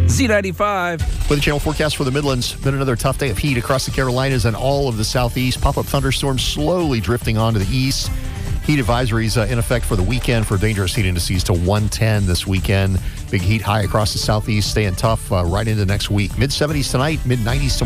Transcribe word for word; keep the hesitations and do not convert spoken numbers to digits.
Z ninety-five. With the channel forecast for the Midlands, been another tough day of heat across the Carolinas and all of the southeast. Pop-up thunderstorms slowly drifting onto the east. Heat advisories uh, in effect for the weekend for dangerous heat indices to one ten this weekend. Big heat high across the southeast, staying tough uh, right into next week. mid seventies tonight, mid nineties tomorrow.